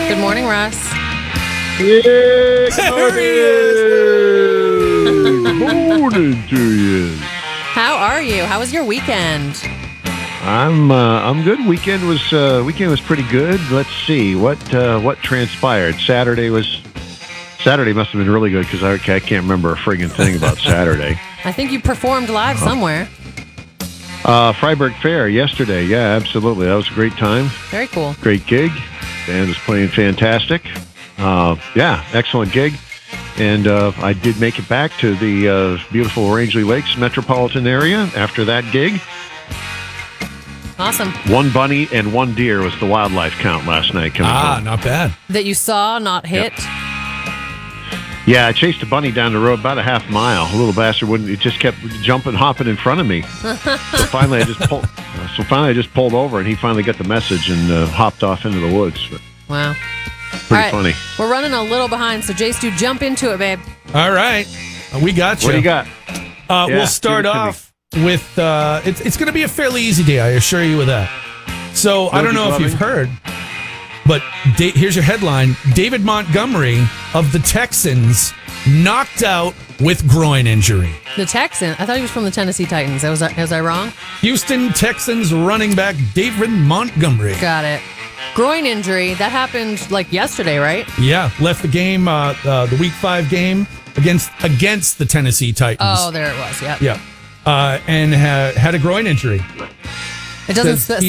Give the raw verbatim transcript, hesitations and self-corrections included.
Good morning, Russ. Yeah, good morning to you. How are you? How was your weekend? I'm uh, I'm good. Weekend was uh, weekend was pretty good. Let's see what uh, what transpired. Saturday was Saturday must have been really good because I, I can't remember a friggin' thing about Saturday. I think you performed live somewhere. Uh, Freiburg Fair yesterday. Yeah, absolutely. That was a great time. Very cool. Great gig. Band was playing fantastic. Uh, yeah, excellent gig. And uh, I did make it back to the uh, beautiful Rangeley Lakes metropolitan area after that gig. Awesome. One bunny and one deer was the wildlife count last night coming Ah, home. not bad. That you saw, not hit. Yep. Yeah, I chased a bunny down the road about a half mile. A little bastard wouldn't. It just kept jumping, hopping in front of me. So finally, I just pulled. Uh, so finally, I just pulled over, and he finally got the message and uh, hopped off into the woods. But Wow. pretty All right. funny. We're running a little behind, so Jay Stu, jump into it, babe. All right. We got you. What do you got? Uh, Yeah, we'll start give it to me. off with, uh, it's, it's going to be a fairly easy day, I assure you of that. So I don't know if you've heard, but da- here's your headline. David Montgomery of the Texans knocked out with groin injury. The Texan. I thought he was from the Tennessee Titans. Was I, was I wrong? Houston Texans running back David Montgomery. Got it. Groin injury. That happened like yesterday, right? Yeah, left the game, uh, uh, the week five game against against the Tennessee Titans. Oh, there it was. Yep. Yeah. Uh, and ha- had a groin injury. It doesn't Says spe-